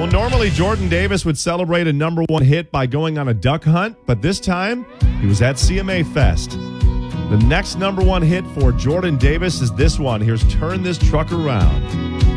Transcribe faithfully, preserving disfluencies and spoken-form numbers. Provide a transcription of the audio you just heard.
Well, normally Jordan Davis would celebrate a number one hit by going on a duck hunt, but this time he was at C M A Fest. The next number one hit for Jordan Davis is this one. Here's Turn This Truck Around.